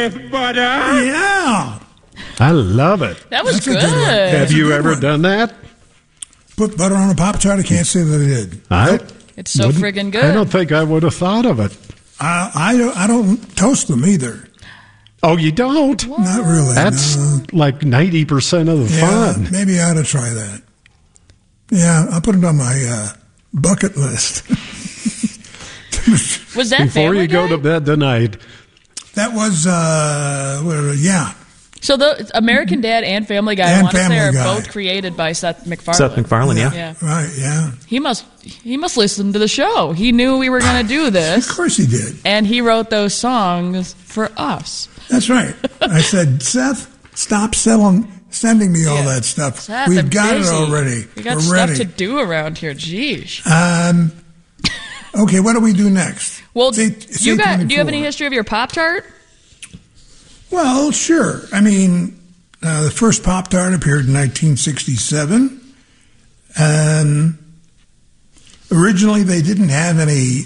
with butter. Yeah. I love it. That was That's a good. good one. Have you ever done that? Put butter on a Pop-Tart? I can't say that I did. It's so friggin' good. I don't think I would have thought of it. I don't toast them either. Oh, you don't? Not really. That's no. like 90% of the fun. Maybe I ought to try that. Yeah, I'll put it on my bucket list. Was that Before Family you go Guy? to bed tonight. That was, yeah. So the American Dad and Family Guy, And I want to say, Family are Guy. both created by Seth MacFarlane. Seth MacFarlane, yeah. Yeah. Right, yeah. He must listen to the show. He knew we were going to do this. Of course he did. And he wrote those songs for us. That's right. I said, Seth, stop sending me all that stuff. Seth, We've I'm got busy. it already. We got We're stuff ready. to do around here. Jeez. Okay, what do we do next? Well, It's do you have 8:24. any history of your Pop-Tart? Well, sure. I mean, the first Pop-Tart appeared in 1967. Originally, they didn't have any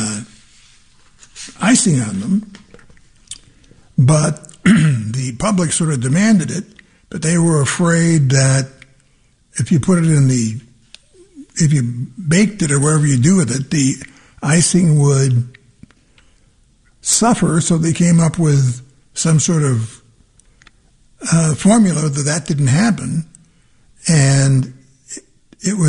icing on them, but the public sort of demanded it. But they were afraid that if you put it if you baked it or wherever you do with it, the icing would suffer. So they came up with some sort of formula that didn't happen, and it was